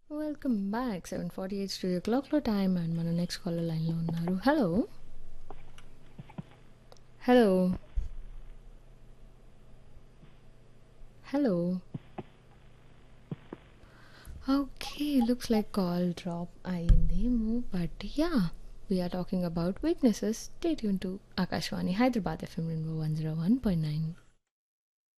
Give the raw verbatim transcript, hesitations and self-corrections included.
Welcome back. Seven forty eight studio క్లాక్లో time and మన next caller లైన్లో ఉన్నారు. Hello hello hello okay, looks like call drop అయిందేమో, but yeah we are talking about weaknesses. Stay tune to Akashvani Hyderabad FM రెండు one zero one point nine.